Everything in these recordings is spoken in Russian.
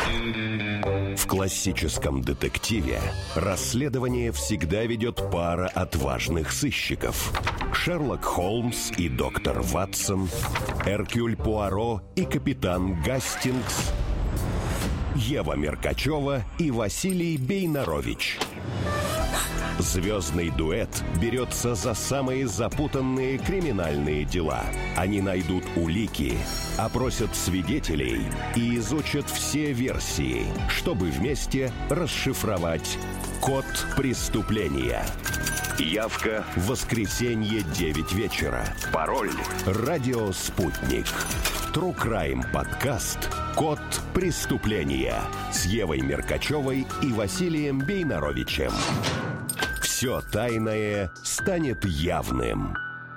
В классическом детективе расследование всегда ведет пара отважных сыщиков. Шерлок Холмс и доктор Ватсон, Эркюль Пуаро и капитан Гастингс, Ева Меркачева и Василий Бейнарович. Звездный дуэт берется за самые запутанные криминальные дела. Они найдут улики, опросят свидетелей и изучат все версии, чтобы вместе расшифровать код преступления. Явка в воскресенье 9 вечера. Пароль «Радио Спутник». True Crime подкаст «Код преступления» с Евой Меркачевой и Василием Бейнаровичем. Все тайное станет явным.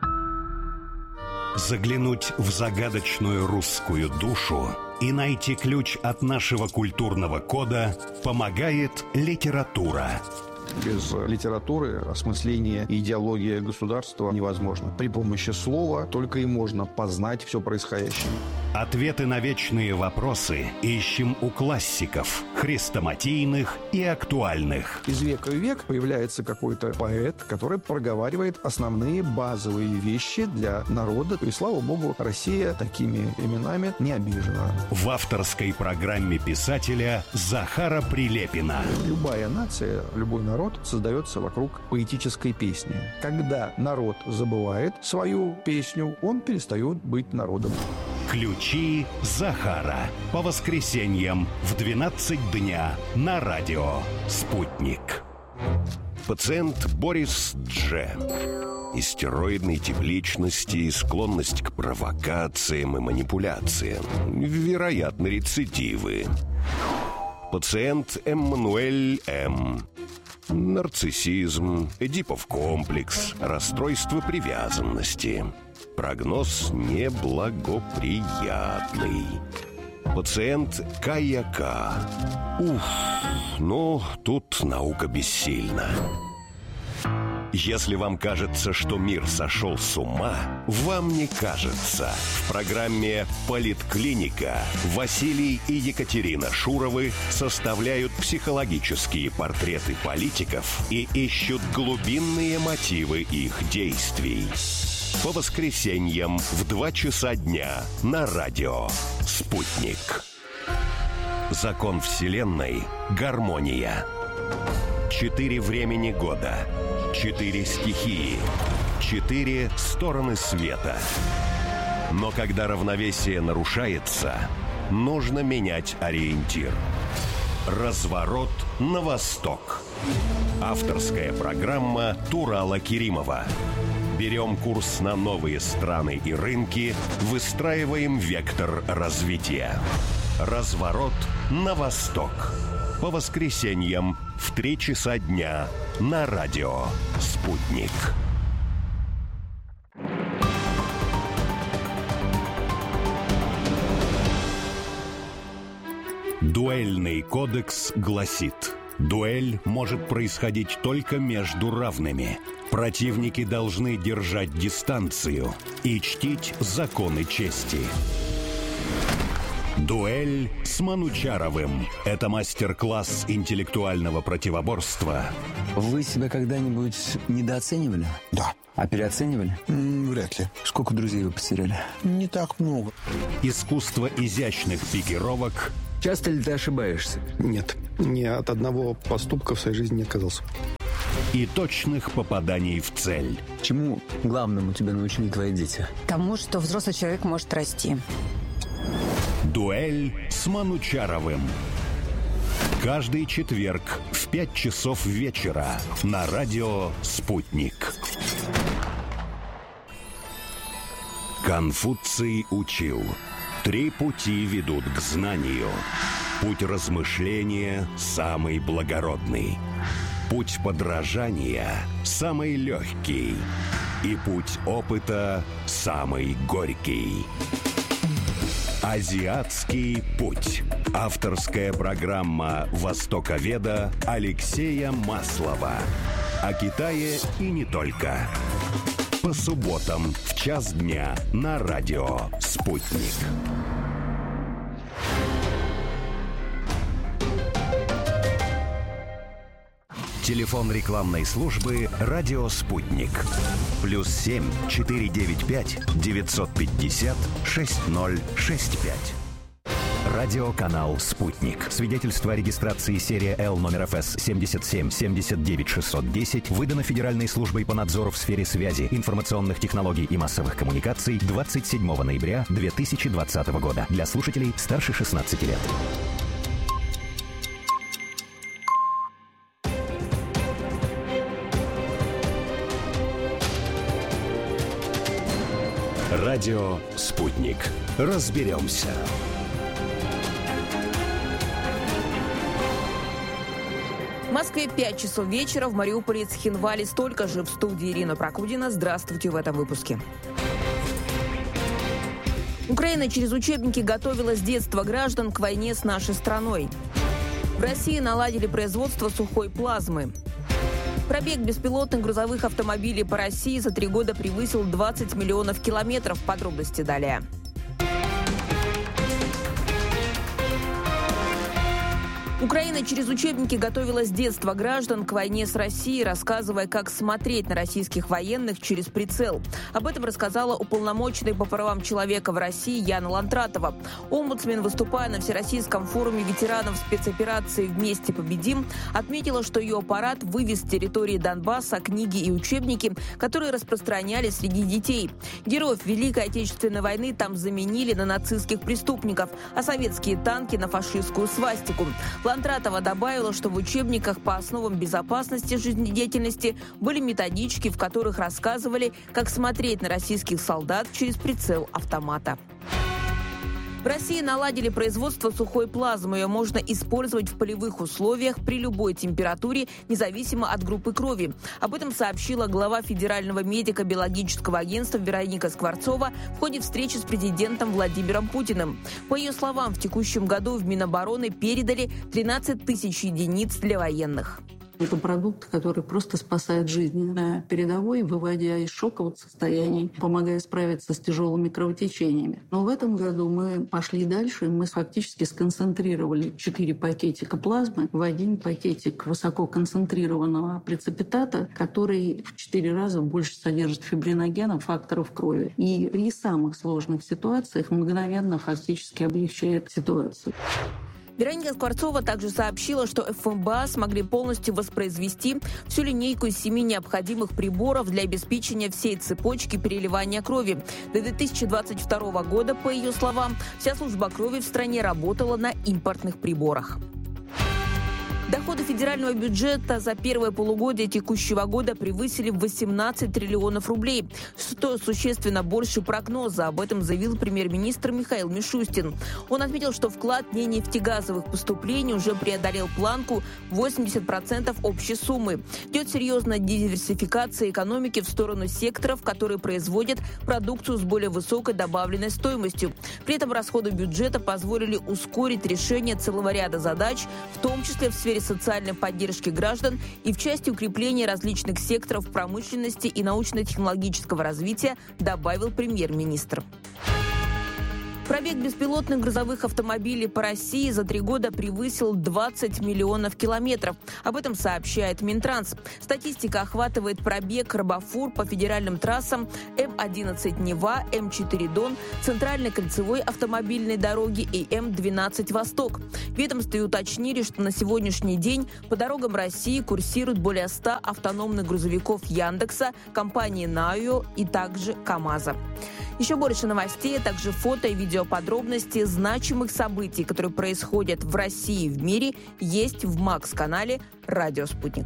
Заглянуть в загадочную русскую душу и найти ключ от нашего культурного кода помогает литература. Без литературы осмысление и идеология государства невозможно. При помощи слова только и можно познать все происходящее. Ответы на вечные вопросы ищем у классиков, хрестоматийных и актуальных. Из века в век появляется какой-то поэт, который проговаривает основные базовые вещи для народа. И, слава богу, Россия такими именами не обижена. В авторской программе писателя Захара Прилепина. Любая нация, любой народ создается вокруг поэтической песни. Когда народ забывает свою песню, он перестает быть народом. Ключи Захара. По воскресеньям в 12 дня на радио «Спутник». Пациент Борис Дж. Истероидный тип личности, склонность к провокациям и манипуляциям. Вероятно, рецидивы. Пациент Эммануэль М. Нарциссизм, Эдипов комплекс, расстройство привязанности. Прогноз неблагоприятный. Пациент К.Я.К. Тут наука бессильна. Если вам кажется, что мир сошел с ума, вам не кажется. В программе «Политклиника» Василий и Екатерина Шуровы составляют психологические портреты политиков и ищут глубинные мотивы их действий. По воскресеньям в 2 часа дня на радио «Спутник». Закон Вселенной – гармония. 4 времени года, 4 стихии, 4 стороны света. Но когда равновесие нарушается, нужно менять ориентир. Разворот на восток. Авторская программа Турала Керимова. Берем курс на новые страны и рынки, выстраиваем вектор развития. Разворот на восток. По воскресеньям в 3 часа дня на радио «Спутник». Дуэльный кодекс гласит: дуэль может происходить только между равными. Противники должны держать дистанцию и чтить законы чести. Дуэль с Манучаровым. Это мастер-класс интеллектуального противоборства. Вы себя когда-нибудь недооценивали? Да. А переоценивали? Вряд ли. Сколько друзей вы потеряли? Не так много. Искусство изящных пикировок. Часто ли ты ошибаешься? Нет. Ни от одного поступка в своей жизни не отказался. И точных попаданий в цель. Чему главному тебя научили твои дети? Тому, что взрослый человек может расти. Дуэль с Манучаровым. Каждый четверг в 5 часов вечера на радио «Спутник». Конфуций учил: 3 пути ведут к знанию. Путь размышления самый благородный. Путь подражания самый легкий. И путь опыта самый горький. Азиатский путь. Авторская программа востоковеда Алексея Маслова. О Китае и не только. По субботам в 1 дня на радио «Спутник». Телефон рекламной службы «Радио Спутник». +7 495 950 6065. Радиоканал «Спутник». Свидетельство о регистрации серия Л номер ФС 77 79 610 выдано Федеральной службой по надзору в сфере связи, информационных технологий и массовых коммуникаций 27 ноября 2020 года. Для слушателей старше 16 лет. Радио «Спутник». Разберемся. В Москве 5 часов вечера, в Мариуполе и Цхинвале столько же. В студии Ирина Прокудина. Здравствуйте в этом выпуске. Украина через учебники готовила с детства граждан к войне с нашей страной. В России наладили производство сухой плазмы. Пробег беспилотных грузовых автомобилей по России за 3 года превысил 20 миллионов километров. Подробности далее. Украина через учебники готовила с детства граждан к войне с Россией, рассказывая, как смотреть на российских военных через прицел. Об этом рассказала уполномоченная по правам человека в России Яна Лантратова. Омбудсмен, выступая на Всероссийском форуме ветеранов спецоперации «Вместе победим», отметила, что ее аппарат вывез с территории Донбасса книги и учебники, которые распространялись среди детей. Героев Великой Отечественной войны там заменили на нацистских преступников, а советские танки на фашистскую свастику. Лантратова добавила, что в учебниках по основам безопасности жизнедеятельности были методички, в которых рассказывали, как смотреть на российских солдат через прицел автомата. В России наладили производство сухой плазмы. Ее можно использовать в полевых условиях при любой температуре, независимо от группы крови. Об этом сообщила глава Федерального медико-биологического агентства Вероника Скворцова в ходе встречи с президентом Владимиром Путиным. По ее словам, в текущем году в Минобороны передали 13 тысяч единиц для военных. Это продукт, который просто спасает жизни на передовой, выводя из шоковых состояний, помогая справиться с тяжелыми кровотечениями. Но в этом году мы пошли дальше, мы фактически сконцентрировали 4 пакетика плазмы в 1 пакетик высококонцентрированного преципитата, который в 4 раза больше содержит фибриногенов, факторов крови. И при самых сложных ситуациях мгновенно фактически облегчает ситуацию. Вероника Скворцова также сообщила, что ФМБА смогли полностью воспроизвести всю линейку из 7 необходимых приборов для обеспечения всей цепочки переливания крови. До 2022 года, по ее словам, вся служба крови в стране работала на импортных приборах. Доходы федерального бюджета за первое полугодие текущего года превысили 18 триллионов рублей, что существенно больше прогноза. Об этом заявил премьер-министр Михаил Мишустин. Он отметил, что вклад нефтегазовых поступлений уже преодолел планку 80% общей суммы. Идет серьезная диверсификация экономики в сторону секторов, которые производят продукцию с более высокой добавленной стоимостью. При этом расходы бюджета позволили ускорить решение целого ряда задач, в том числе в сфере социальной поддержки граждан и в части укрепления различных секторов промышленности и научно-технологического развития, добавил премьер-министр. Пробег беспилотных грузовых автомобилей по России за 3 года превысил 20 миллионов километров. Об этом сообщает Минтранс. Статистика охватывает пробег робофур по федеральным трассам М-11 Нева, М-4 Дон, Центральной кольцевой автомобильной дороги и М-12 Восток. В ведомстве уточнили, что на сегодняшний день по дорогам России курсируют более 100 автономных грузовиков Яндекса, компании Наио и также КАМАЗа. Еще больше новостей, а также фото и видеоподробности значимых событий, которые происходят в России и в мире, есть в МАКС-канале «Радио Спутник».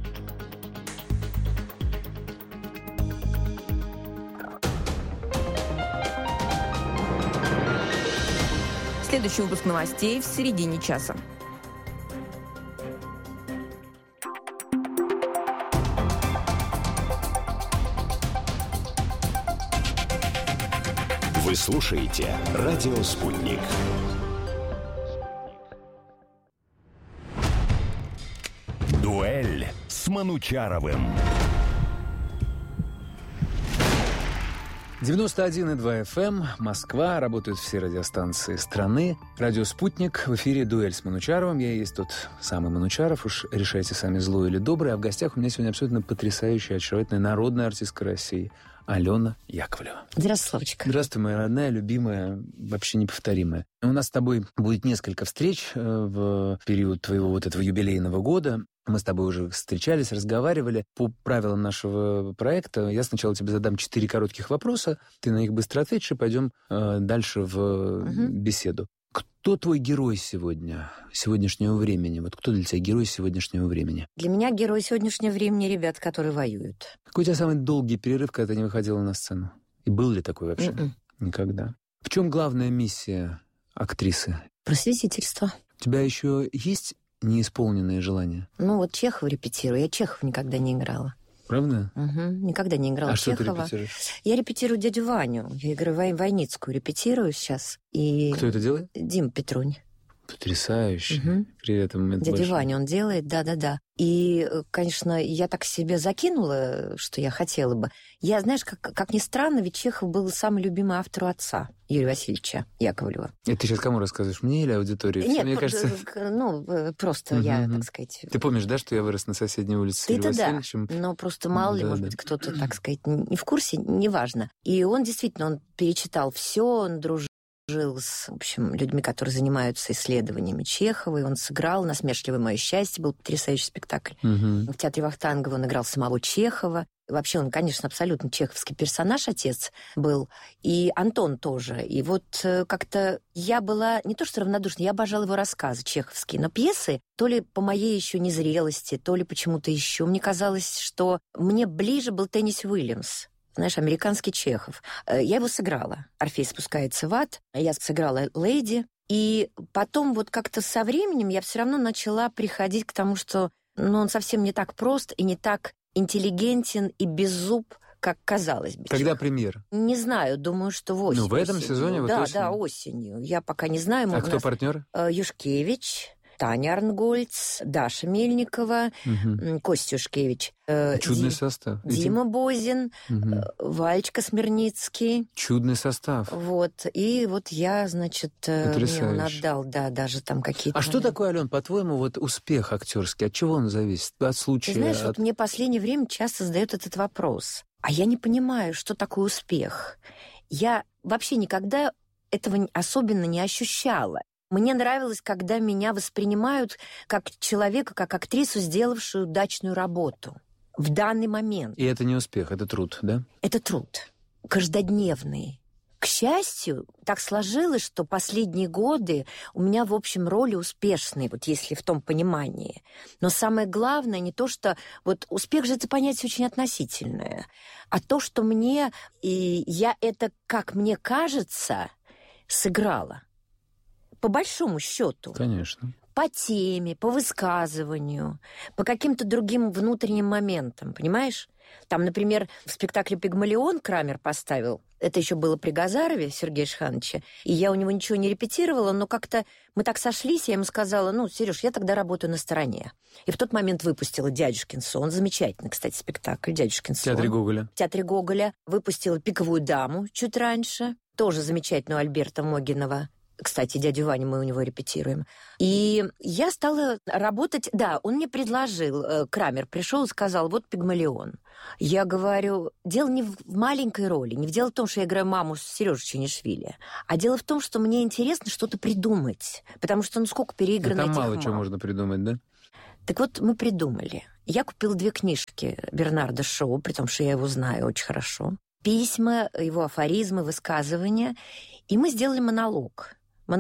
Следующий выпуск новостей в середине часа. Вы слушаете «Радио Спутник». Дуэль с Манучаровым. 91,2 FM, Москва, работают все радиостанции страны. Радио «Спутник», в эфире «Дуэль» с Манучаровым. Я и есть тот самый Манучаров, уж решайте сами, злой или добрый. А в гостях у меня сегодня абсолютно потрясающая, очаровательная народная артистка России Алена Яковлева. Здравствуй, Славочка. Здравствуй, моя родная, любимая, вообще неповторимая. У нас с тобой будет несколько встреч в период твоего вот этого юбилейного года. Мы с тобой уже встречались, разговаривали. По правилам нашего проекта я сначала тебе задам 4 коротких вопроса, ты на них быстро ответишь, и пойдем дальше в беседу. Кто твой герой сегодняшнего времени? Вот кто для тебя герой сегодняшнего времени? Для меня герой сегодняшнего времени ребят, которые воюют. Какой у тебя самый долгий перерыв, когда ты не выходила на сцену? И был ли такой вообще? Никогда. В чем главная миссия актрисы? Просветительство. У тебя еще есть неисполненные желания? Ну, вот Чехова репетирую. Я Чехова никогда не играла. Правда? Никогда не играла Чехова. Что ты репетируешь? Я репетирую дядю Ваню. Я играю Войницкую, репетирую сейчас. И Кто это делает? Дима Петрунь. Потрясающе. Привет, момент Дядя большой. Ваня он делает, да-да-да. И, конечно, я так себе закинула, что я хотела бы. Я, знаешь, как ни странно, ведь Чехов был самый любимый автор у отца, Юрия Васильевича Яковлева. Это ты сейчас кому рассказываешь? Мне или аудитории? Нет, мне кажется... просто я, так сказать... Ты помнишь, да, что я вырос на соседней улице с Юрием Васильевичем? Да, но просто мало ли, может быть, кто-то, так сказать, не в курсе, неважно. И он действительно, он перечитал все, он дружил с, в общем, людьми, которые занимаются исследованиями Чехова, и он сыграл «Насмешливое мое счастье», был потрясающий спектакль. В театре Вахтангова он играл самого Чехова. Вообще он, конечно, абсолютно чеховский персонаж, отец был, и Антон тоже. И вот как-то я была не то что равнодушна, я обожала его рассказы чеховские, но пьесы, то ли по моей еще незрелости, то ли почему-то еще, мне казалось, что мне ближе был Тенниси Уильямс. Знаешь, американский Чехов. Я его сыграла. Орфей спускается в ад. Я сыграла леди. И потом вот как-то со временем я все равно начала приходить к тому, что он совсем не так прост и не так интеллигентен и беззуб, как казалось бы. Когда премьера? Не знаю, думаю, что в осень. Ну, в этом сезоне? Вот осенью? Да, осенью. Я пока не знаю. А кто партнеры? Юшкевич, Таня Арнгольц, Даша Мельникова, Костя Юшкевич. Чудный состав. Дима Бозин, Валечка Смирницкий. Чудный состав. Вот. И вот я, значит, мне он отдал, да, даже там какие-то... А что такое, Ален, по-твоему, вот успех актерский? От чего он зависит? От случая? Ты знаешь, вот мне в последнее время часто задают этот вопрос. А я не понимаю, что такое успех. Я вообще никогда этого особенно не ощущала. Мне нравилось, когда меня воспринимают как человека, как актрису, сделавшую удачную работу в данный момент. И это не успех, это труд, да? Это труд. Каждодневный. К счастью, так сложилось, что последние годы у меня, в общем, роли успешные, вот если в том понимании. Но самое главное не то, что... Вот успех же это понятие очень относительное, а то, что мне... И я это, как мне кажется, сыграла. По большому счету. Конечно. По теме, по высказыванию, по каким-то другим внутренним моментам, понимаешь? Там, например, в спектакле «Пигмалион» Крамер поставил. Это еще было при Газарове, Сергея Шхановича. И я у него ничего не репетировала, но как-то мы так сошлись, я ему сказала, Сереж, я тогда работаю на стороне. И в тот момент выпустила «Дядюшкин сон». Замечательный, кстати, спектакль «Дядюшкин сон». В Театре Гоголя. Выпустила «Пиковую даму» чуть раньше. Тоже замечательную Альберта Могинова. Кстати, дядю Ваню мы у него репетируем. И я стала работать... Да, он мне предложил, Крамер пришел и сказал, вот «Пигмалион». Я говорю, дело не в маленькой роли, не в дело в том, что я играю маму Сережи Чанишвили, а дело в том, что мне интересно что-то придумать, потому что сколько переиграно этих мам. Там мало чего можно придумать, да? Так вот, мы придумали. Я купила 2 книжки Бернарда Шоу, при том, что я его знаю очень хорошо. Письма, его афоризмы, высказывания. И мы сделали монолог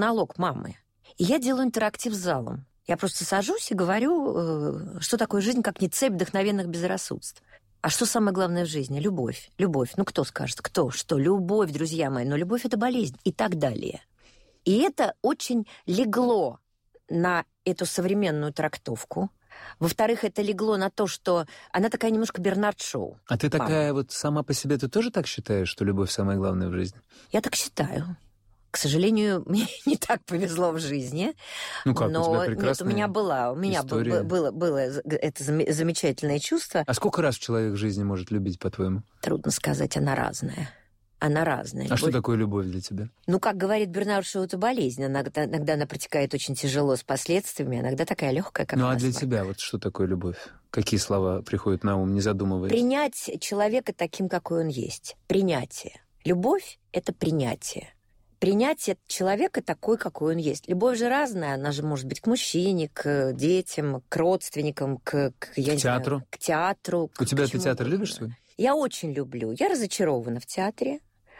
мамы. И я делаю интерактив с залом. Я просто сажусь и говорю, что такое жизнь, как не цепь вдохновенных безрассудств. А что самое главное в жизни? Любовь. Любовь. Кто скажет? Кто? Что? Любовь, друзья мои. Но любовь — это болезнь. И так далее. И это очень легло на эту современную трактовку. Во-вторых, это легло на то, что она такая немножко Бернард Шоу. А ты такая вот сама по себе, ты тоже так считаешь, что любовь самое главное в жизни? Я так считаю. К сожалению, мне не так повезло в жизни. Ну как, но у тебя прекрасная нет, у меня было это замечательное чувство. А сколько раз человек в жизни может любить, по-твоему? Трудно сказать, она разная. Она разная. А что такое любовь для тебя? Ну, как говорит Бернард Шоу, это болезнь. Иногда она протекает очень тяжело с последствиями, иногда такая легкая, как насморк. А для тебя вот что такое любовь? Какие слова приходят на ум, не задумываясь? Принять человека таким, какой он есть. Принятие. Любовь — это принятие. Принятие человека такой, какой он есть. Любовь же разная, она же может быть к мужчине, к детям, к родственникам, к театру. К театру. У тебя ты театр любишь свой? Я очень люблю. Я разочарована в театре.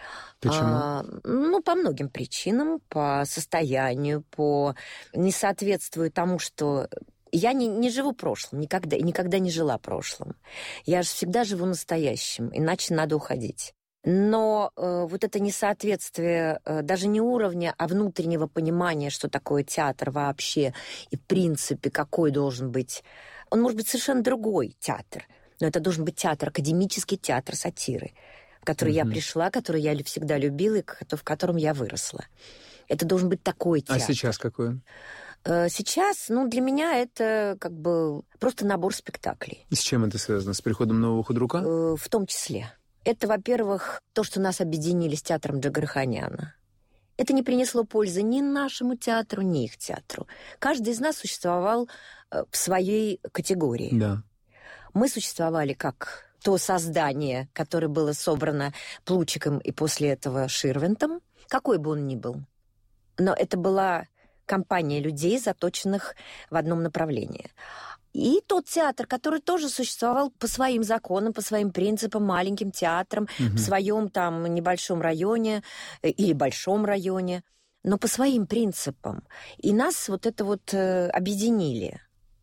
Почему? По многим причинам, по состоянию, не соответствую тому, что... Я не живу прошлым, никогда не жила прошлым. Я же всегда живу настоящим, иначе надо уходить. Но вот это несоответствие даже не уровня, а внутреннего понимания, что такое театр вообще, и в принципе, какой должен быть. Он может быть совершенно другой театр, но это должен быть театр, академический театр сатиры, в который я пришла, который я всегда любила и в котором я выросла. Это должен быть такой театр. А сейчас какой он? Сейчас, для меня это как бы просто набор спектаклей. И с чем это связано? С приходом нового худрука? В том числе. Это, во-первых, то, что нас объединили с театром Джигарханяна. Это не принесло пользы ни нашему театру, ни их театру. Каждый из нас существовал в своей категории. Да. Мы существовали как то создание, которое было собрано Плучиком и после этого Ширвинтом, какой бы он ни был. Но это была компания людей, заточенных в одном направлении. И тот театр, который тоже существовал по своим законам, по своим принципам, маленьким театром, в своем там небольшом районе или большом районе, но по своим принципам. И нас вот это вот объединили.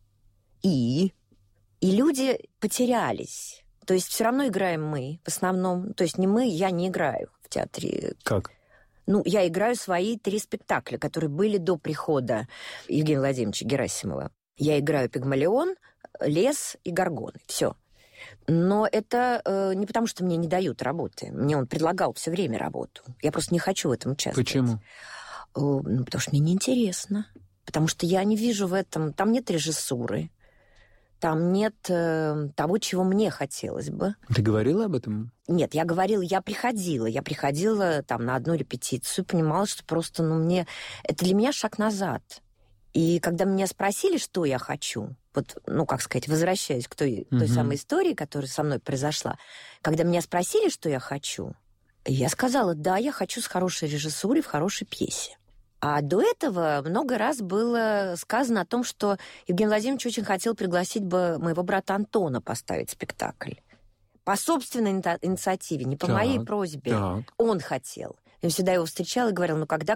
И люди потерялись. То есть все равно играем мы в основном. То есть не мы, я не играю в театре. Как? Я играю свои 3 спектакля, которые были до прихода Евгения Владимировича Герасимова. Я играю «Пигмалион», «Лес» и «Горгоны». Все. Но это не потому, что мне не дают работы. Мне он предлагал все время работу. Я просто не хочу в этом участвовать. Почему? Потому что мне неинтересно. Потому что я не вижу в этом... Там нет режиссуры. Там нет того, чего мне хотелось бы. Ты говорила об этом? Нет, я приходила. Я приходила там на одну репетицию, понимала, что просто, это для меня шаг назад. И когда меня спросили, что я хочу, возвращаясь к той самой истории, которая со мной произошла, когда меня спросили, что я хочу, я сказала, да, я хочу с хорошей режиссурой в хорошей пьесе. А до этого много раз было сказано о том, что Евгений Владимирович очень хотел пригласить бы моего брата Антона поставить спектакль. По собственной инициативе, не по моей просьбе. Так. Он хотел. Я всегда его встречала и говорила, когда.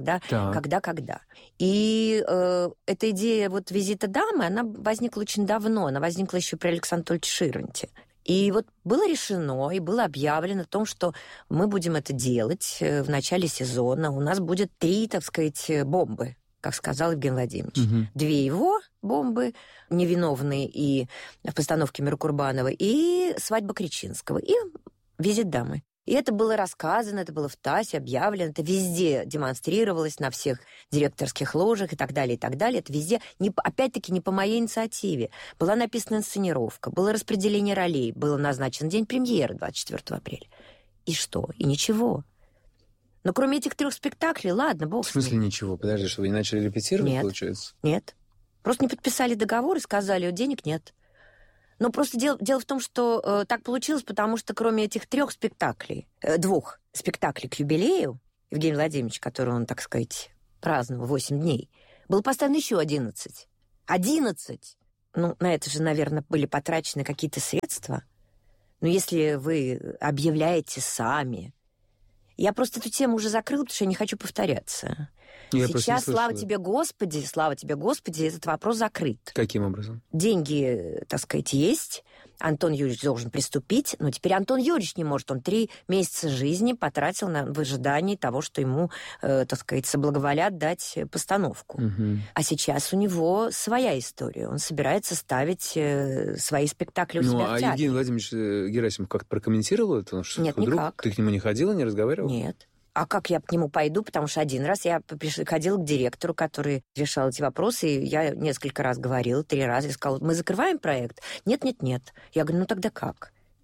И эта идея визита дамы, она возникла очень давно. Она возникла еще при Александре Анатольевиче Ширвинте. И было решено, и было объявлено о том, что мы будем это делать в начале сезона. У нас будет 3, так сказать, бомбы, как сказал Евгений Владимирович. 2 его бомбы, невиновные и в постановке Миркурбанова, и свадьба Кричинского, и визит дамы. И это было рассказано, это было в ТАССе объявлено, это везде демонстрировалось, на всех директорских ложах и так далее, и так далее. Это везде, опять-таки, не по моей инициативе. Была написана инсценировка, было распределение ролей, был назначен день премьеры 24 апреля. И что? И ничего. Но кроме этих 3 спектаклей, ладно, бог с ним. В смысле ничего? Подожди, что вы не начали репетировать, нет, получается? Нет. Просто не подписали договор и сказали, денег нет. Но просто дело в том, что так получилось, потому что кроме этих 3 спектаклей, 2 спектаклей к юбилею Евгения Владимировича, который он, так сказать, праздновал 8 дней, было поставлено еще 11. 11! На это же, наверное, были потрачены какие-то средства. Но если вы объявляете сами... Я просто эту тему уже закрыла, потому что я не хочу повторяться. Сейчас, слава тебе, Господи, этот вопрос закрыт. Каким образом? Деньги, так сказать, есть. Антон Юрьевич должен приступить. Но теперь Антон Юрьевич не может. Он 3 месяца жизни потратил в ожидании того, что ему, так сказать, соблаговолят дать постановку. А сейчас у него своя история. Он собирается ставить свои спектакли у себя в театре. А Евгений Владимирович Герасимов как-то прокомментировал это? Нет, никак. Ты к нему не ходила, не разговаривала? Нет. А как я к нему пойду? Потому что один раз я ходила к директору, который решал эти вопросы, и я несколько раз говорила, 3 раза, и сказала, мы закрываем проект? Нет. Я говорю, тогда как?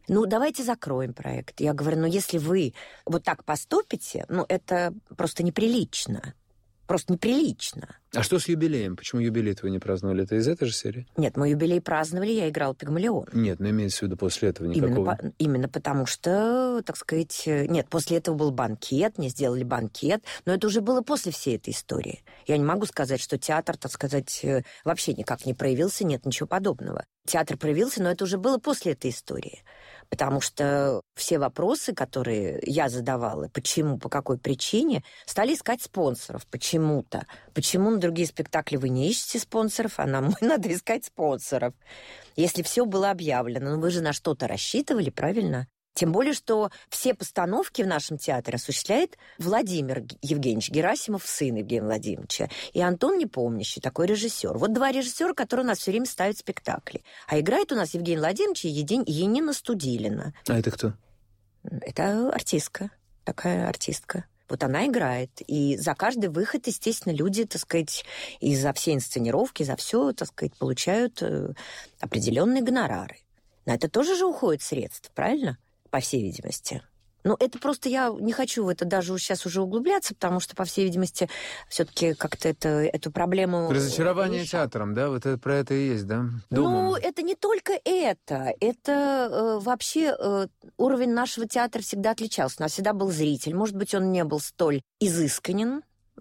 Ну, давайте закроем проект. Я говорю, ну, если вы вот так поступите, ну, это просто неприлично. Просто неприлично. А что с юбилеем? Почему юбилей твой не праздновали? Это из этой же серии? Нет, мы юбилей праздновали, я играла «Пигмалион». Нет, но имеется в виду после этого никакого. Именно потому что, так сказать... Нет, после этого был банкет, мне сделали банкет, но это уже было после всей этой истории. Я не могу сказать, что театр, так сказать, вообще никак не проявился, нет ничего подобного. Театр проявился, но это уже было после этой истории. Потому что все вопросы, которые я задавала, почему, по какой причине, стали искать спонсоров почему-то. Почему на другие спектакли вы не ищете спонсоров, а нам надо искать спонсоров? Если все было объявлено, ну вы же на что-то рассчитывали, правильно? Тем более, что все постановки в нашем театре осуществляет Владимир Евгеньевич Герасимов, сын Евгения Владимировича, и Антон Непомнящий, такой режиссер. Вот два режиссера, которые у нас все время ставят спектакли. А играет у нас Евгений Владимирович и Енина Студилина. А это кто? Это артистка, такая артистка. Вот она играет. И за каждый выход, естественно, люди, так сказать, и за все инсценировки, за все, так сказать, получают определенные гонорары. На это тоже же уходит средства, правильно? По всей видимости. Ну, это просто я не хочу в это даже сейчас уже углубляться, потому что, по всей видимости, все-таки как-то эту проблему... Разочарование театром, да? Вот это, про это и есть, да? Домом. Ну, это не только это. Это вообще уровень нашего театра всегда отличался. У нас всегда был зритель. Может быть, он не был столь изысканен,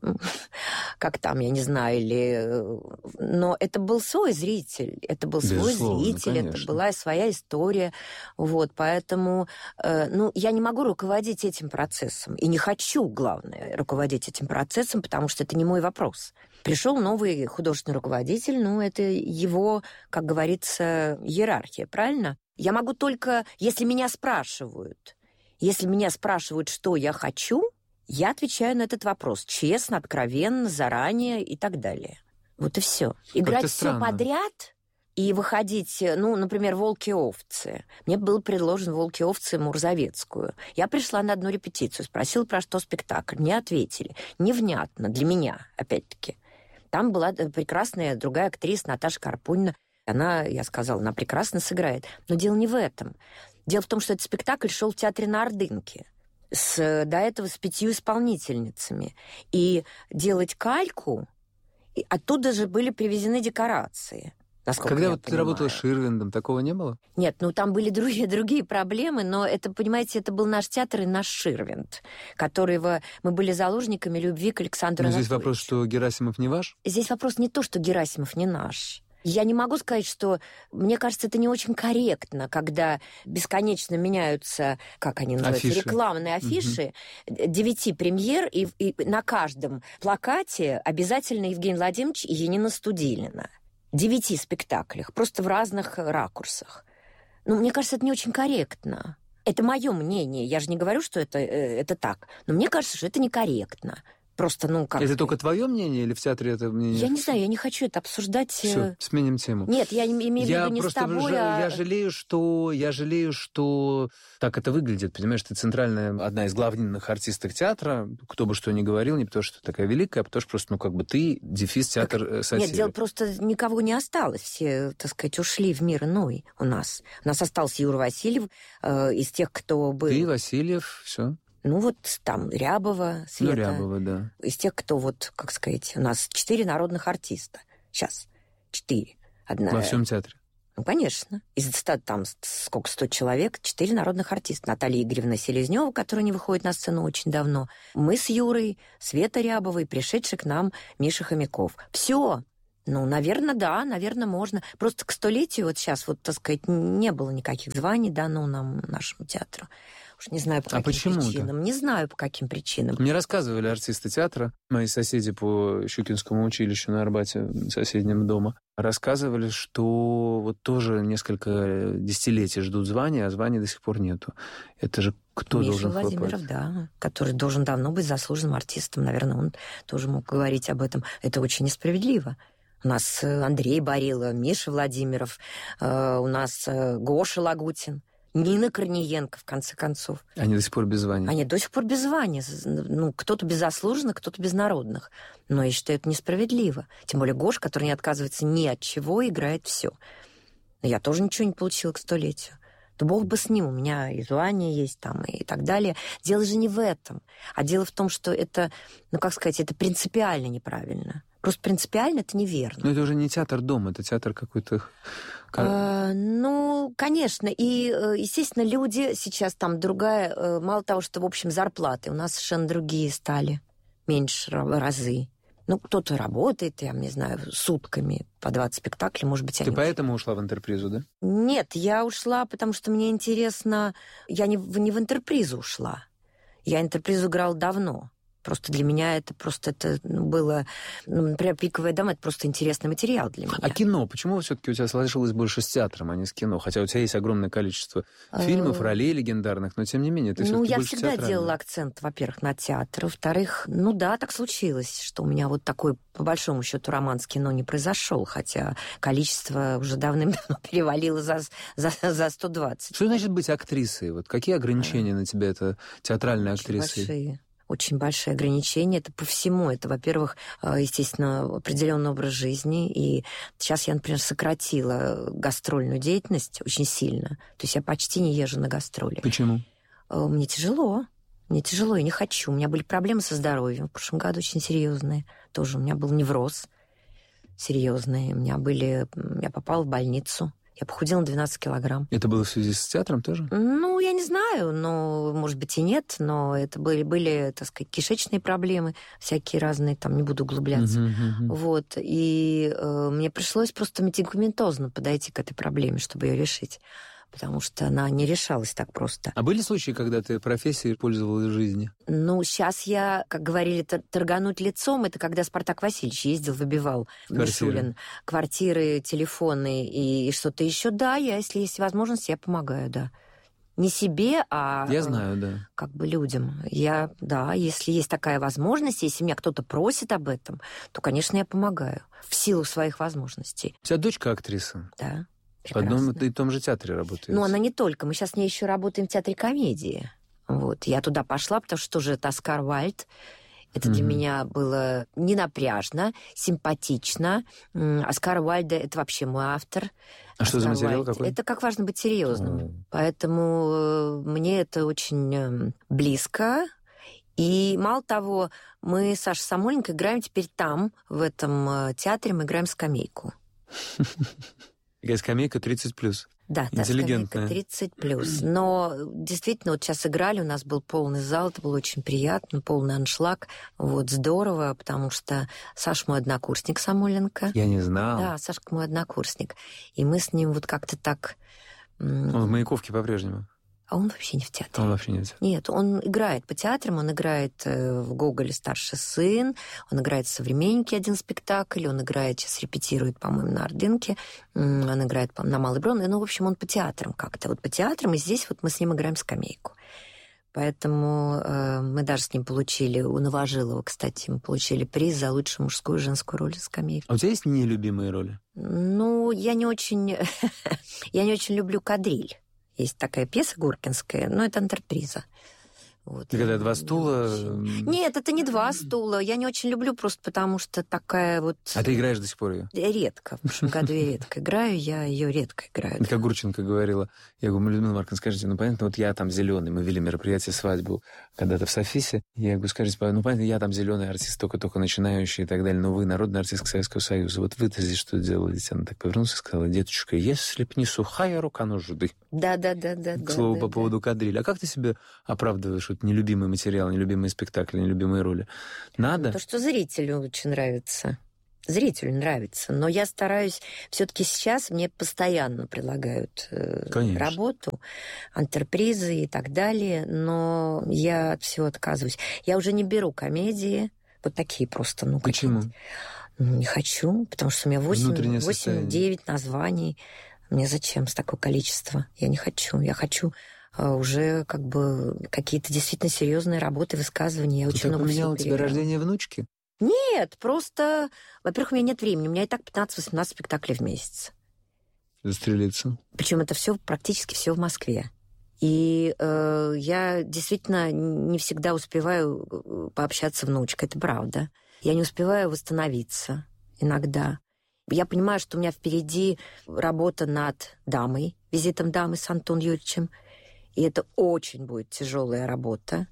как там, я не знаю, но это был свой зритель, это был свой зритель, конечно. Это была своя история, вот, поэтому, я не могу руководить этим процессом, и не хочу, главное, руководить этим процессом, потому что это не мой вопрос. Пришел новый художественный руководитель, это его, как говорится, иерархия, правильно? Я могу только, если меня спрашивают, что я хочу, я отвечаю на этот вопрос честно, откровенно, заранее и так далее. Вот и все. Играть все подряд и выходить, например, «Волки и овцы». Мне был предложен «Волки и овцы» Мурзовецкую. Я пришла на одну репетицию, спросила, про что спектакль. Мне ответили. Невнятно для меня, опять-таки. Там была прекрасная другая актриса Наташа Карпунина. Я сказала, она прекрасно сыграет. Но дело не в этом. Дело в том, что этот спектакль шел в театре на Ордынке. До этого с 5 исполнительницами. И делать кальку, и оттуда же были привезены декорации. Когда вот ты работала с Ширвиндом, такого не было? Нет, там были другие проблемы, но это, понимаете, это был наш театр и наш Ширвинд, которого мы были заложниками любви к Александру Анатольевичу. Здесь вопрос, что Герасимов не ваш? Здесь вопрос не то, что Герасимов не наш. Я не могу сказать, что... Мне кажется, это не очень корректно, когда бесконечно меняются, как они называются, рекламные афиши, 9 премьер, и на каждом плакате обязательно Евгений Владимирович и Енина Студилина. 9 спектаклях, просто в разных ракурсах. Мне кажется, это не очень корректно. Это мое мнение. Я же не говорю, что это так. Но мне кажется, что это некорректно. Просто, Это только твое мнение или в театре это мнение? Я не знаю, я не хочу это обсуждать. Все, сменим тему. Нет, я имею в виду не с тобой, Я жалею, что так это выглядит. Понимаешь, ты одна из главных артисток театра, кто бы что ни говорил, не потому что ты такая великая, а потому что просто, ты дефис театр сатиры. Нет, дело просто никого не осталось. Все, так сказать, ушли в мир иной у нас. У нас остался Юра Васильев из тех, кто был... Ты, Васильев, все. Там Рябова, Света. Рябова, да. Из тех, кто, как сказать, у нас 4 народных артиста. Сейчас 4. Во всем театре? Конечно. Из 100 человек, 4 народных артиста. Наталья Игоревна Селезнева, которая не выходит на сцену очень давно. Мы с Юрой, Света Рябова и пришедший к нам Миша Хомяков. Все. Наверное, да, наверное, можно. Просто к 100-летию сейчас, так сказать, не было никаких званий данных нашему театру. Уж не знаю, по каким причинам. Не знаю, по каким причинам. Мне рассказывали артисты театра, мои соседи по Щукинскому училищу на Арбате, соседнем дома, рассказывали, что тоже несколько десятилетий ждут звания, а званий до сих пор нету. Это же кто Миша должен хлопать? Владимиров, да, который должен давно быть заслуженным артистом. Наверное, он тоже мог говорить об этом. Это очень несправедливо. У нас Андрей Барила, Миша Владимиров, у нас Гоша Лагутин, Нина Корниенко, в конце концов. Они до сих пор без звания? Они до сих пор без звания. Кто-то без заслуженных, кто-то без народных. Но я считаю, это несправедливо. Тем более Гоша, который не отказывается ни от чего, играет все. Я тоже ничего не получила к 100-летию. то бог бы с ним, у меня и звание есть там и так далее. Дело же не в этом, а дело в том, что это, это принципиально неправильно. Просто принципиально это неверно. Но это уже не театр дома, это театр какой-то... Конечно. И, естественно, люди сейчас там другая... Мало того, что, в общем, зарплаты у нас совершенно другие стали. Меньше разы. Кто-то работает, я не знаю, сутками по 20 спектаклей, может быть, Ты поэтому ушла в интерпризу, да? Нет, я ушла, потому что мне интересно... Я не в интерпризу ушла. Я интерпризу играла давно. Просто для меня это было... например, «Пиковая дама» — это просто интересный материал для меня. А кино? Почему все-таки у тебя сложилось больше с театром, а не с кино? Хотя у тебя есть огромное количество фильмов, ролей легендарных, но тем не менее ты все-таки я больше всегда театральная. делала акцент, во-первых, на театр. Во-вторых, так случилось, что у меня вот такой, по большому счету, роман с кино не произошел, хотя количество уже давным-давно перевалило за 120. Что значит быть актрисой? Вот какие ограничения на тебя это театральной актрисой? Очень большие ограничения. Это по всему. Это, во-первых, естественно, определенный образ жизни. И сейчас я, например, сократила гастрольную деятельность очень сильно. То есть я почти не езжу на гастроли. Почему? Мне тяжело. Мне тяжело, я не хочу. У меня были проблемы со здоровьем в прошлом году очень серьезные. Тоже у меня был невроз серьезный. Я попала в больницу. Я похудела на 12 килограмм. Это было в связи с театром тоже? Я не знаю, может быть, и нет, но это были, так сказать, кишечные проблемы, всякие разные, там, не буду углубляться. Вот, и мне пришлось просто медикаментозно подойти к этой проблеме, чтобы ее решить, потому что она не решалась так просто. А были случаи, когда ты профессией пользовалась в жизни? Сейчас я, как говорили, торгануть лицом, это когда Спартак Васильевич ездил, выбивал Мишулин квартиры, телефоны и что-то еще. Да, если есть возможность, я помогаю, да. Не себе, а... Я знаю, да. Как бы людям. Если есть такая возможность, если меня кто-то просит об этом, то, конечно, я помогаю в силу своих возможностей. У тебя дочка актриса? Да. В одном и том же театре работает. Она не только. Мы сейчас с ней еще работаем в театре комедии. Вот. Я туда пошла, потому что тоже это Оскар Уайльд. Это для меня было ненапряжно, симпатично. Оскар Уайльда — это вообще мой автор. А что за материал какой? Это «Как важно быть серьезным». Поэтому мне это очень близко. И мало того, мы с Сашей Самойленко играем теперь там, в этом театре, мы играем «Скамейку». Скамейка 30+. Да, интеллигентная. Скамейка 30+. Но действительно, вот сейчас играли, у нас был полный зал, это было очень приятно, полный аншлаг. Вот, здорово, потому что Саша мой однокурсник Самойленко. Я не знал. Да, Сашка мой однокурсник. И мы с ним вот как-то так... Он в Маяковке по-прежнему? А он вообще не в театре. Он вообще не в театре? Нет, он играет по театрам, он играет в «Гоголе старший сын», он играет в «Современнике» один спектакль, он играет, сейчас репетирует, по-моему, на Ордынке, он играет на Малой Бронной, в общем, он по театрам как-то. Вот по театрам, и здесь вот мы с ним играем «Скамейку». Поэтому мы даже с ним получили, у Новожилова, кстати, мы получили приз за лучшую мужскую и женскую роль «Скамейку». А у тебя есть нелюбимые роли? Я не очень люблю кадриль. Есть такая пьеса гуркинская, но это интерприза. Вот. И когда два стула... Нет, это не два стула. Я не очень люблю, просто потому что такая вот... А ты играешь до сих пор ее? Редко. В прошлом году я редко играю, я ее редко играю. Это как Гурченко говорила. Я говорю, Людмила Марковна, скажите, понятно, вот я там зеленый, мы вели мероприятие, свадьбу когда-то в Софисе. Я говорю, скажите, понятно, я там зеленый артист, только начинающий и так далее, но вы народный артист Советского Союза. Вот вы-то здесь что делаете? Она так повернулась и сказала, деточка, если б не сухая рука нужды. Да. К слову, по поводу кадрили. А как ты себе оправдываешь вот нелюбимый материал, нелюбимые спектакли, нелюбимые роли? Надо? То, что зрителю очень нравится. Зрителю нравится. Но я стараюсь... Все-таки сейчас мне постоянно предлагают работу, антрепризы и так далее, но я от всего отказываюсь. Я уже не беру комедии, вот такие просто. Почему? Не хочу, потому что у меня 8-9 названий. Мне зачем с такое количество? Я не хочу. Я хочу уже как бы какие-то действительно серьезные работы, высказывания. Я очень много поменяло тебе рождение внучки? Нет, просто... Во-первых, у меня нет времени. У меня и так 15-18 спектаклей в месяц. Застрелиться. Причем это все практически все в Москве. И я действительно не всегда успеваю пообщаться с внучкой, это правда. Я не успеваю восстановиться иногда. Я понимаю, что у меня впереди работа над «Дамой» «Визитом дамы» с Антоном Юрьевичем. И это очень будет тяжелая работа.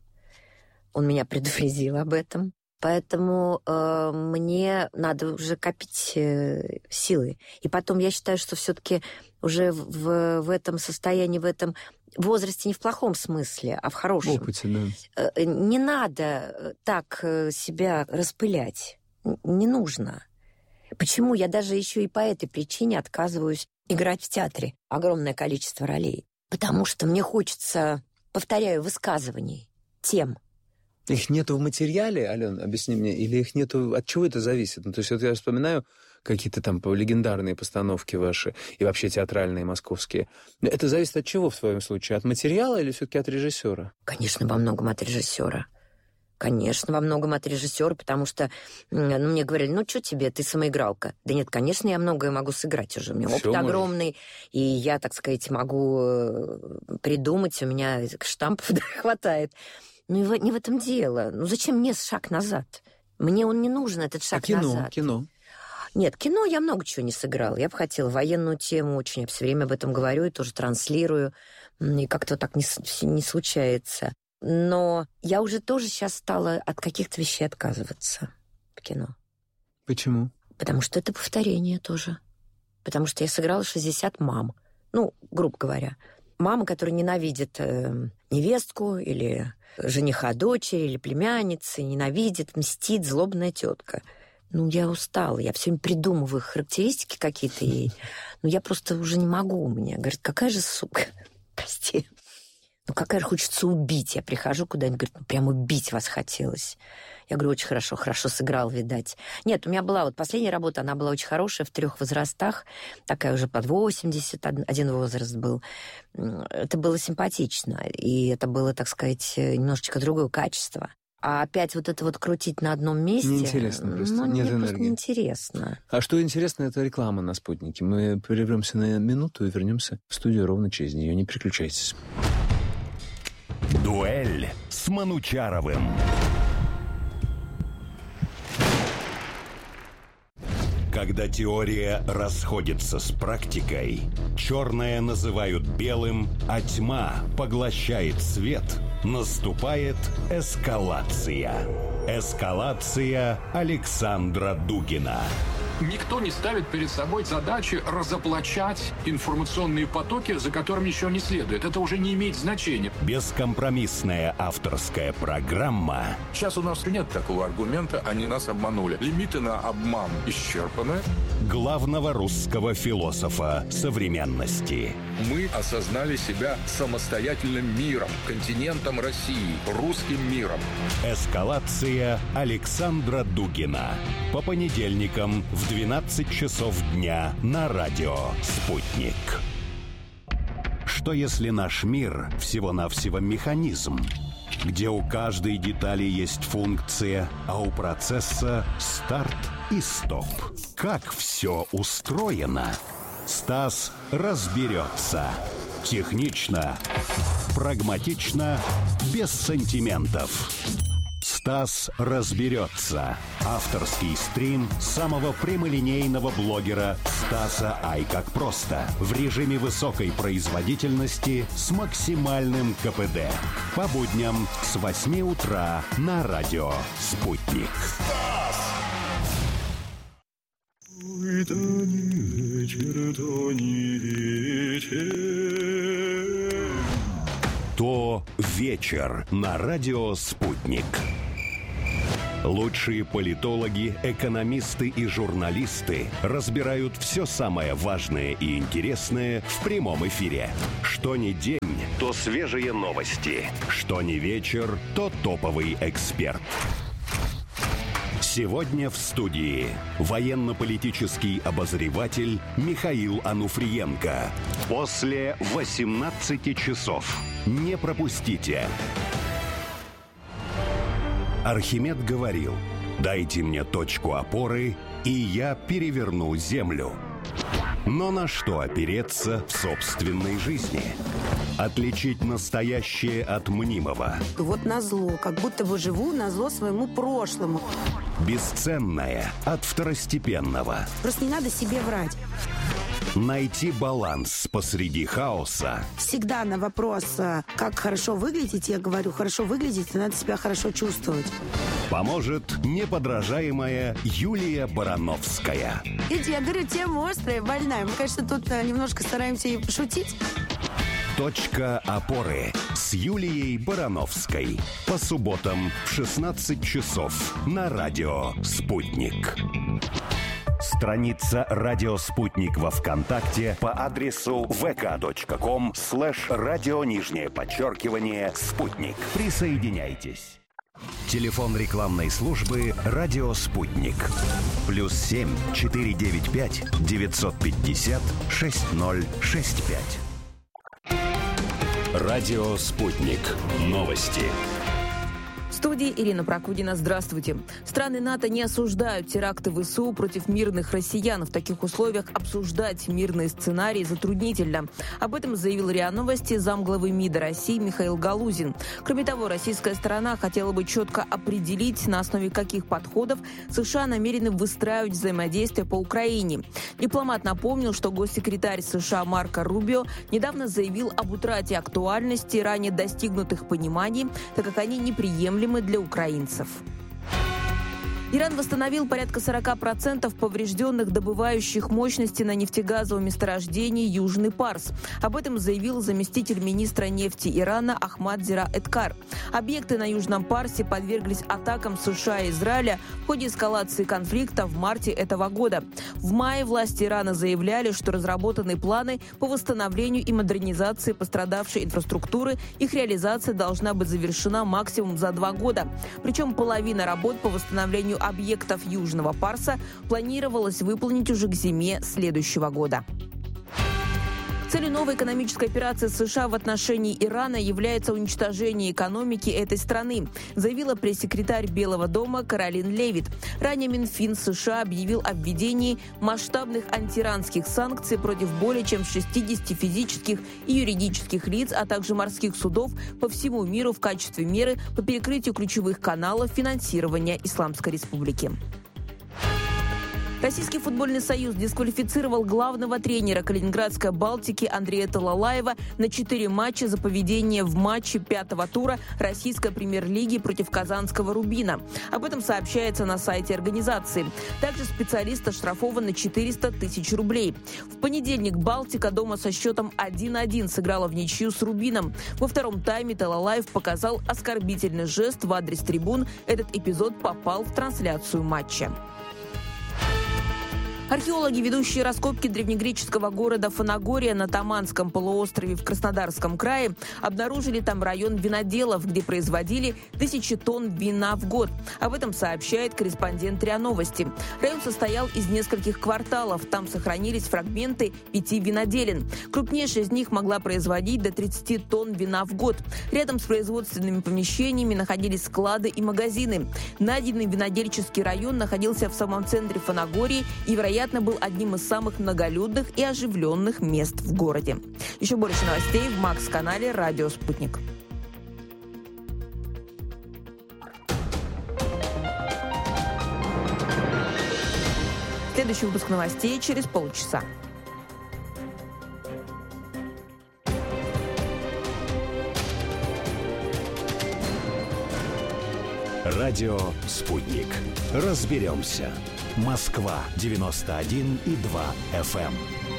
Он меня предупредил об этом. Поэтому мне надо уже копить силы. И потом я считаю, что все-таки уже в этом состоянии, в этом возрасте не в плохом смысле, а в хорошем. В опыте, да. Не надо так себя распылять. Не нужно. Почему я даже еще и по этой причине отказываюсь играть в театре огромное количество ролей? Потому что мне хочется, повторяю, высказываний, тем. Их нету в материале, Ален, объясни мне, или их нету... От чего это зависит? Ну, то есть вот я вспоминаю какие-то там легендарные постановки ваши и вообще театральные московские. Это зависит от чего в твоем случае? От материала или все-таки от режиссера? Конечно, во многом от режиссера. Конечно, во многом от режиссера, потому что мне говорили, ну, что тебе, ты самоигралка. Да нет, конечно, я многое могу сыграть уже. У меня опыт огромный, и я, так сказать, могу придумать, у меня штампов хватает. Ну, не в этом дело. Ну, зачем мне шаг назад? Мне он не нужен, этот шаг назад. Кино? Нет, кино я много чего не сыграла. Я бы хотела военную тему очень. Я все время об этом говорю и тоже транслирую. И как-то так не случается. Но я уже тоже сейчас стала от каких-то вещей отказываться в кино. Почему? Потому что это повторение тоже. Потому что я сыграла 60 мам. Ну, грубо говоря. Мама, которая ненавидит невестку или жениха дочери, или племянницы, ненавидит, мстит, злобная тетка. Ну, я устала. Я все время придумываю характеристики какие-то ей. Но я просто уже не могу. Мне говорят, какая же сука. Прости. Ну, какая же хочется убить. Я прихожу куда-нибудь, говорят, ну, прям убить вас хотелось. Я говорю, очень хорошо сыграл, видать. Нет, у меня была вот последняя работа, она была очень хорошая, в 3 возрастах, такая уже под 80, один возраст был. Это было симпатично, и это было, так сказать, немножечко другое качество. А опять вот это вот крутить на одном месте... Неинтересно просто, ну, нет мне энергии. просто неинтересно. А что интересно, это реклама на «Спутнике». Мы прервемся на минуту и вернемся в студию ровно через нее. Не переключайтесь. Дуэль с Манучаровым. Когда теория расходится с практикой, черное называют белым, а тьма поглощает свет, наступает эскалация. Эскалация Александра Дугина. Никто не ставит перед собой задачи разоблачать информационные потоки, за которыми еще не следует. Это уже не имеет значения. Бескомпромиссная авторская программа. Сейчас у нас нет такого аргумента, они нас обманули. Лимиты на обман исчерпаны. Главного русского философа современности. Мы осознали себя самостоятельным миром, континентом России, русским миром. Эскалация Александра Дугина. По понедельникам в 12 часов дня на радио «Спутник». Что если наш мир всего-навсего механизм, где у каждой детали есть функция, а у процесса старт и стоп? Как все устроено? Стас разберется. Технично, прагматично, без сантиментов. Стас разберется. Авторский стрим самого прямолинейного блогера Стаса Ай как просто. В режиме высокой производительности с максимальным КПД. По будням с 8 утра на радио «Спутник». То вечер на радио «Спутник». Лучшие политологи, экономисты и журналисты разбирают все самое важное и интересное в прямом эфире. Что ни день, то свежие новости. Что ни вечер, то топовый эксперт. Сегодня в студии военно-политический обозреватель Михаил Ануфриенко. После 18 часов. Не пропустите. Архимед говорил: «Дайте мне точку опоры, и я переверну землю». Но на что опереться в собственной жизни? Отличить настоящее от мнимого. Вот назло, как будто бы живу назло своему прошлому. Бесценное от второстепенного. Просто не надо себе врать. Найти баланс посреди хаоса. Всегда на вопрос, как хорошо выглядеть, я говорю, хорошо выглядеть, надо себя хорошо чувствовать. Поможет неподражаемая Юлия Барановская. Видите, я говорю, тема острая, больная. Мы, конечно, тут немножко стараемся и пошутить. Точка опоры с Юлией Барановской. По субботам в 16 часов на радио «Спутник». Страница «Радио Спутник» во ВКонтакте по адресу vk.com/радио_спутник. Присоединяйтесь. Телефон рекламной службы «Радио Спутник». +7 495 950 6065. Радио «Спутник». Новости. В студии Ирина Прокудина. Здравствуйте. Страны НАТО не осуждают теракты ВСУ против мирных россиян. В таких условиях обсуждать мирные сценарии затруднительно. Об этом заявил РИА Новости замглавы МИДа России Михаил Галузин. Кроме того, российская сторона хотела бы четко определить, на основе каких подходов США намерены выстраивать взаимодействие по Украине. Дипломат напомнил, что госсекретарь США Марко Рубио недавно заявил об утрате актуальности ранее достигнутых пониманий, так как они неприемлемы для украинцев. Иран восстановил порядка 40% поврежденных добывающих мощностей на нефтегазовом месторождении «Южный Парс». Об этом заявил заместитель министра нефти Ирана Ахмад Зира Эткар. Объекты на Южном Парсе подверглись атакам США и Израиля в ходе эскалации конфликта в марте этого года. В мае власти Ирана заявляли, что разработаны планы по восстановлению и модернизации пострадавшей инфраструктуры. Их реализация должна быть завершена максимум за 2 года. Причем половина работ по восстановлению объектов Южного Парса планировалось выполнить уже к зиме следующего года. Целью новой экономической операции США в отношении Ирана является уничтожение экономики этой страны, заявила пресс-секретарь Белого дома Каролин Левит. Ранее Минфин США объявил о введении масштабных антииранских санкций против более чем 60 физических и юридических лиц, а также морских судов по всему миру в качестве меры по перекрытию ключевых каналов финансирования Исламской Республики. Российский футбольный союз дисквалифицировал главного тренера Калининградской «Балтики» Андрея Талалаева на 4 матча за поведение в матче 5-го тура российской премьер-лиги против казанского «Рубина». Об этом сообщается на сайте организации. Также специалист оштрафован на 400 тысяч рублей. В понедельник «Балтика» дома со счетом 1-1 сыграла в ничью с «Рубином». Во втором тайме Талалаев показал оскорбительный жест в адрес трибун. Этот эпизод попал в трансляцию матча. Археологи, ведущие раскопки древнегреческого города Фанагория на Таманском полуострове в Краснодарском крае, обнаружили там район виноделов, где производили 1000 тонн вина в год. Об этом сообщает корреспондент РИА Новости. Район состоял из нескольких кварталов. Там сохранились фрагменты 5 виноделин. Крупнейшая из них могла производить до 30 тонн вина в год. Рядом с производственными помещениями находились склады и магазины. Найденный винодельческий район находился в самом центре Фанагории и, вероятно, был одним из самых многолюдных и оживленных мест в городе. Еще больше новостей в Макс-канале «Радио Спутник». Следующий выпуск новостей через полчаса. Радио «Спутник». Разберемся. Москва 91,2 FM.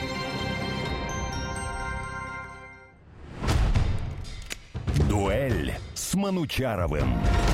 Дуэль с Манучаровым.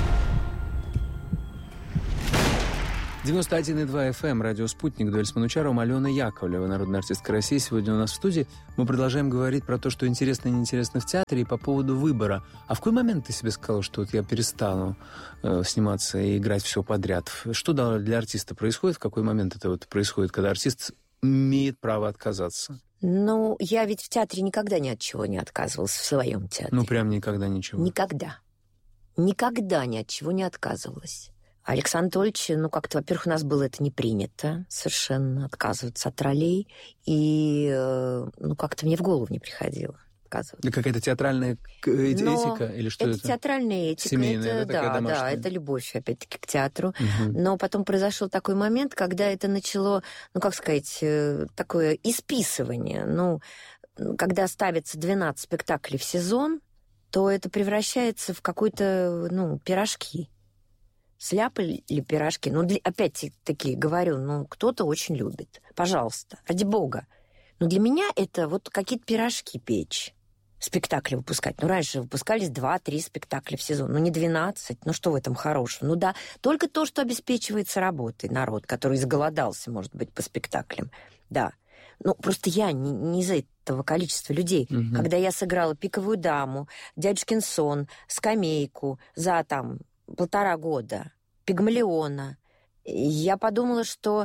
91,2 FM, радио «Спутник», дуэль с Манучаровым, Алена Яковлева, народная артистка России. Сегодня у нас в студии. Мы продолжаем говорить про то, что интересно и неинтересно в театре, и по поводу выбора. А в какой момент ты себе сказала, что вот я перестану сниматься и играть все подряд? Что для артиста происходит? В какой момент это вот происходит, когда артист имеет право отказаться? Ну, я ведь в театре никогда ни от чего не отказывалась, в своем театре. Ну, прям никогда ничего? Никогда. Никогда ни от чего не отказывалась. Александр Анатольевич, как-то, во-первых, у нас было это не принято совершенно, отказываться от ролей, и, как-то мне в голову не приходило. отказываться. Да какая-то театральная этика или что это? Это театральная этика. Семейная, да, это любовь, опять-таки, к театру. Но потом произошел такой момент, когда это начало, такое исписывание. Когда ставится 12 спектаклей в сезон, то это превращается в какой-то, пирожки. Сляпали пирожки. Опять-таки говорю, кто-то очень любит. Пожалуйста, ради бога. Но для меня это вот какие-то пирожки печь, спектакли выпускать. Раньше выпускались 2-3 спектакля в сезон, не 12. Что в этом хорошего? Да, только то, что обеспечивается работой народ, который изголодался, может быть, по спектаклям. Да. Просто я не из-за этого количества людей. Когда я сыграла «Пиковую даму», «Дядюшкин сон», «Скамейку» за 1,5 года, «Пигмалиона», я подумала, что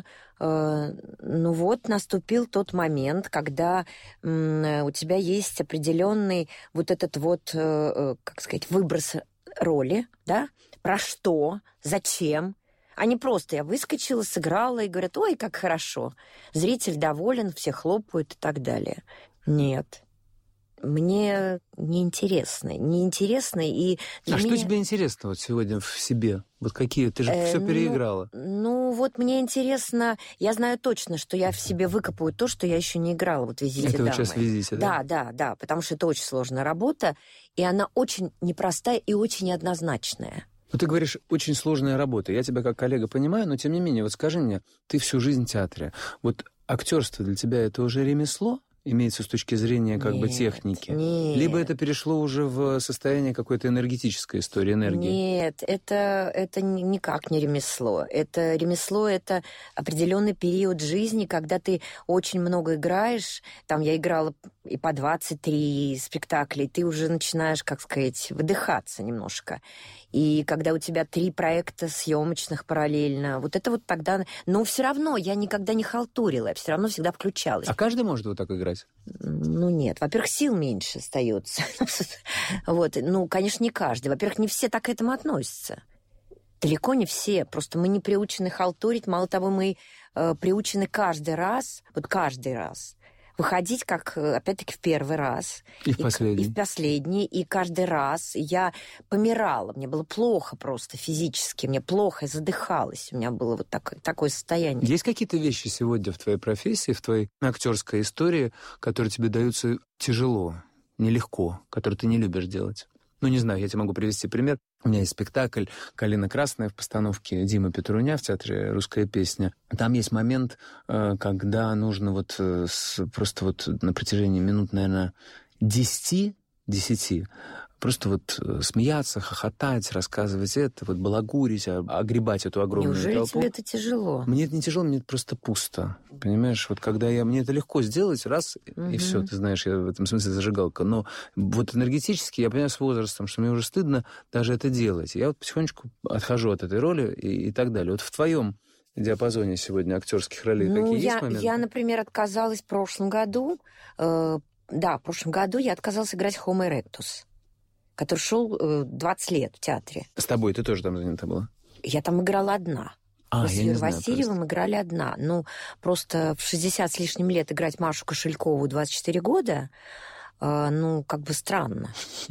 наступил тот момент, когда у тебя есть определенный выброс роли, да, про что, зачем, а не просто я выскочила, сыграла и говорят, ой, как хорошо, зритель доволен, все хлопают и так далее. Нет. Мне неинтересно. И для что тебе интересно сегодня в себе? Какие? Ты же все переиграла. Мне интересно... Я знаю точно, что я в себе выкопаю то, что я еще не играла. «Визите дамы». Это вы сейчас «Визите», да? Да, потому что это очень сложная работа, и она очень непростая и очень неоднозначная. Ты говоришь, очень сложная работа. Я тебя как коллега понимаю, но тем не менее, скажи мне, ты всю жизнь в театре. Актерство для тебя это уже ремесло? Имеется с точки зрения техники? Нет. Либо это перешло уже в состояние какой-то энергетической истории, энергии? Нет, это никак не ремесло. Ремесло — это определенный период жизни, когда ты очень много играешь. Я играла и по 23 спектакля, и ты уже начинаешь, выдыхаться немножко. И когда у тебя 3 проекта съемочных параллельно, это тогда... Но все равно я никогда не халтурила, я все равно всегда включалась. А каждый может так играть? Нет. Во-первых, сил меньше остается. Конечно, не каждый. Во-первых, не все так к этому относятся. Далеко не все. Просто мы не приучены халтурить. Мало того, мы приучены каждый раз выходить, опять-таки, в первый раз. И в последний. И в последний. И каждый раз я помирала. Мне было плохо просто физически. Мне плохо, я задыхалась. У меня было такое состояние. Есть какие-то вещи сегодня в твоей профессии, в твоей актерской истории, которые тебе даются тяжело, нелегко, которые ты не любишь делать? Не знаю, я тебе могу привести пример. У меня есть спектакль «Калина красная» в постановке Димы Петруня в театре «Русская песня». Там есть момент, когда нужно просто на протяжении минут, наверное, 10 просто смеяться, хохотать, рассказывать это, балагурить, огребать эту огромную толпу. Неужели тебе это тяжело? Мне это не тяжело, мне это просто пусто. Понимаешь, когда мне это легко сделать, раз, и все, ты знаешь, я в этом смысле зажигалка. Но энергетически я понимаю с возрастом, что мне уже стыдно даже это делать. Я потихонечку отхожу от этой роли и так далее. В твоем диапазоне сегодня актерских ролей какие есть моменты? Я, например, отказалась в прошлом году. В прошлом году я отказалась играть Homo erectus, который шел 20 лет в театре. С тобой ты тоже там занята была? Я там играла одна. Мы с Юрием Васильевым играли одна. Просто в 60 с лишним лет играть Машу Кошелькову 24 года, странно.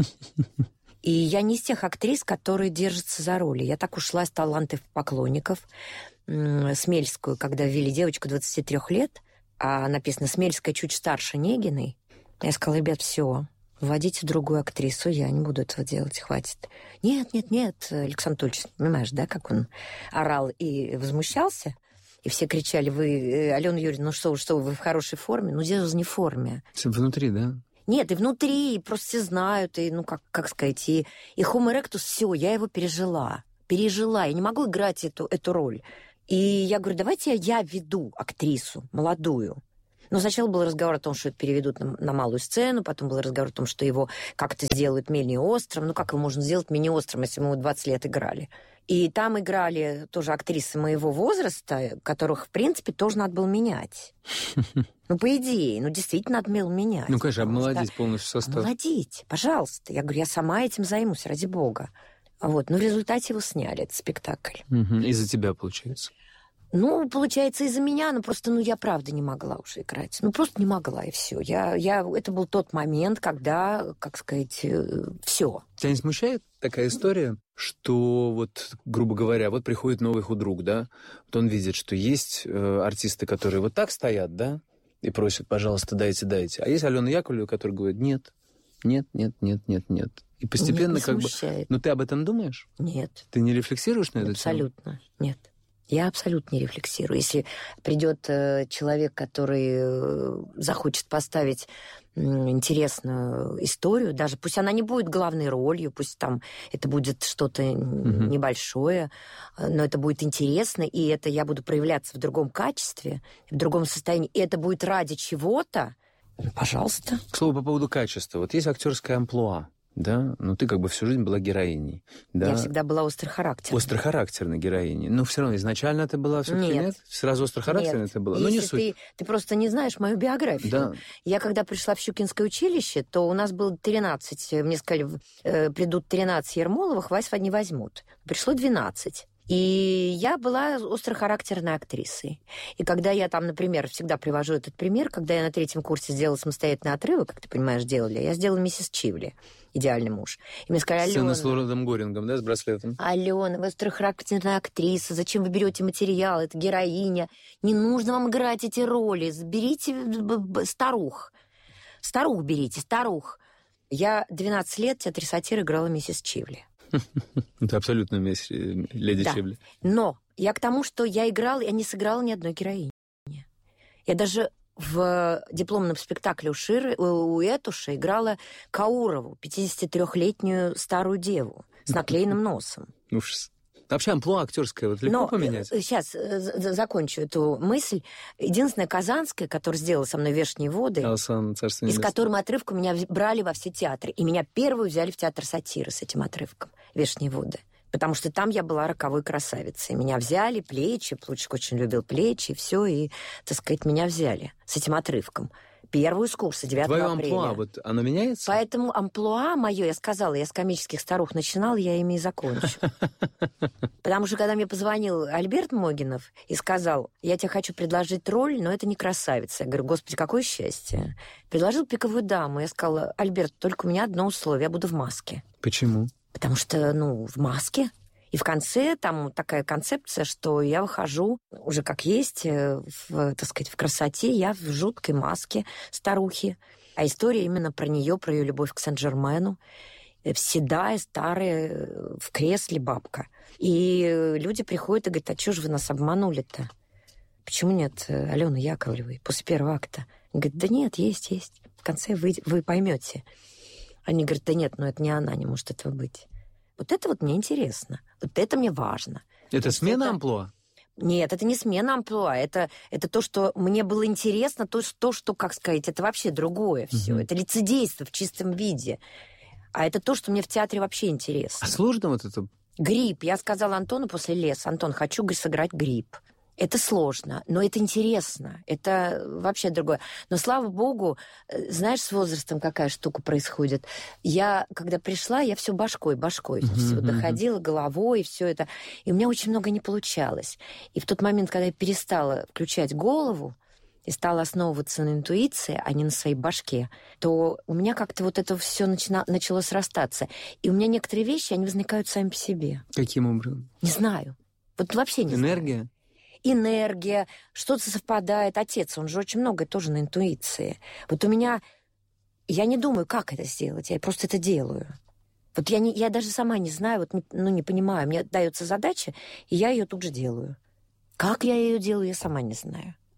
И я не из тех актрис, которые держатся за роли. Я так ушла из талантов поклонников. Смельскую, когда ввели девочку 23 лет, а написано «Смельская чуть старше Негиной», я сказала, ребят, все, вводите другую актрису, я не буду этого делать, хватит. Нет, Александр Анатольевич, понимаешь, да, как он орал и возмущался, и все кричали, Алена Юрьевна, что вы в хорошей форме? Дело не в форме. Внутри, да? Нет, и внутри, и просто все знают, и, как сказать, и Homo erectus, все, я его пережила, я не могу играть эту роль. И я говорю, давайте я веду актрису молодую. Но сначала был разговор о том, что это переведут на малую сцену, потом был разговор о том, что его как-то сделают менее острым. Как его можно сделать менее острым, если мы 20 лет играли? И там играли тоже актрисы моего возраста, которых, в принципе, тоже надо было менять. По идее, действительно надо было менять. Конечно, обмолодить полностью состав. Обмолодить, пожалуйста. Я говорю, я сама этим займусь, ради бога. В результате его сняли, этот спектакль. Из-за тебя, получается? Ну, получается, из-за меня, просто, я правда не могла уже играть. Просто не могла, и все. Это был тот момент, когда, как сказать, все. Тебя не смущает такая история, что грубо говоря, приходит новый худрук, да? Он видит, что есть артисты, которые так стоят, да, и просят, пожалуйста, дайте. А есть Алена Яковлева, которая говорит, нет. И постепенно Нет, не смущает. Но ты об этом думаешь? Нет. Ты не рефлексируешь на это? Абсолютно, нет. Я абсолютно не рефлексирую. Если придет человек, который захочет поставить интересную историю, даже пусть она не будет главной ролью, пусть там это будет что-то небольшое, но это будет интересно, и это я буду проявляться в другом качестве, в другом состоянии, и это будет ради чего-то, пожалуйста. К слову, по поводу качества. Есть актерская амплуа. Да, ты всю жизнь была героиней. Да? Я всегда была острохарактерной. Острохарактерной героиней. Но все равно изначально ты была все-таки нет? Сразу острохарактерной ты была? Если не суть. Ты просто не знаешь мою биографию. Да. Я когда пришла в Щукинское училище, то у нас было 13. Мне сказали, придут 13 Ермоловых, вас не возьмут. Пришло 12. И я была острохарактерной актрисой. И когда я там, например, всегда привожу этот пример, когда я на 3-м курсе сделала самостоятельный отрывок, как ты понимаешь, я сделала «Миссис Чивли», «Идеальный муж». И мне сказали, Алена... Сцена с Лордом Горингом, да, с браслетом? Алена, вы острохарактерная актриса, зачем вы берете материал, это героиня, не нужно вам играть эти роли, берите старух. Старух берите, старух. Я 12 лет в театре сатиры играла «Миссис Чивли». Это абсолютно леди Чивли. Но я к тому, что я не сыграла ни одной героини. Я даже в дипломном спектакле у Этуша играла Каурову, 53-летнюю старую деву с наклеенным носом. Ужас. Вообще амплуа актерское легко поменять? Сейчас закончу эту мысль. Единственная казанская, которая сделала со мной «Вешние воды», из которым отрывком меня брали во все театры. И меня первую взяли в театр сатиры с этим отрывком «Вешние воды». Потому что там я была роковой красавицей. Меня взяли, плечи, Плучик очень любил плечи, все, и, так сказать, меня взяли с этим отрывком. Первую с курса, 9 апреля. Твое амплуа, оно меняется? Поэтому амплуа мое, я сказала, я с комических старух начинала, я ими и закончу. Потому что когда мне позвонил Альберт Могинов и сказал, я тебе хочу предложить роль, но это не красавица. Я говорю, господи, какое счастье. Предложил «Пиковую даму». Я сказала, Альберт, только у меня одно условие, я буду в маске. Почему? Потому что, в маске. И в конце там такая концепция, что я выхожу уже как есть, так сказать, в красоте, я в жуткой маске старухи. А история именно про нее, про ее любовь к Сен-Жермену. Седая, старая, в кресле бабка. И люди приходят и говорят, а что же вы нас обманули-то? Почему нет Алены Яковлевой после первого акта? Они говорят, да нет, есть. В конце вы поймете. Они говорят, да нет, это не она, не может этого быть. Вот это мне интересно. Вот это мне важно. Это смена амплуа? Нет, это не смена амплуа. Это то, что мне было интересно, то, что, как сказать, это вообще другое все. Это лицедейство в чистом виде. А это то, что мне в театре вообще интересно. А сложно это? Грипп. Я сказала Антону после «Лес», Антон, хочу сыграть грипп. Это сложно, но это интересно. Это вообще другое. Но, слава богу, знаешь, с возрастом какая штука происходит. Я, когда пришла, я все башкой все доходила, головой, и все это. И у меня очень много не получалось. И в тот момент, когда я перестала включать голову и стала основываться на интуиции, а не на своей башке, то у меня как-то это все начало срастаться. И у меня некоторые вещи, они возникают сами по себе. Каким образом? Не знаю. Вообще не знаю. Энергия, что-то совпадает. Отец, он же очень много тоже на интуиции. У меня... Я не думаю, как это сделать, я просто это делаю. Я даже сама не знаю, не понимаю. Мне дается задача, и я ее тут же делаю. Как я ее делаю, я сама не знаю.